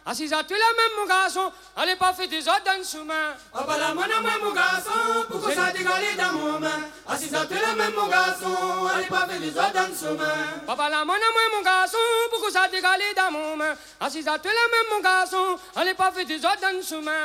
Assise à tout la même mon garçon, allez pas faire des autres dans le chemin. Papa la main mon garçon, pour que ça t'égale dans mon main. Assise à tout la même mon garçon, allez pas faire des autres dans le chemin. Papa la main mon garçon, pour que ça t'égale dans mon main. Assise à tout la même mon garçon, allez pas faire des autres dans le chemin.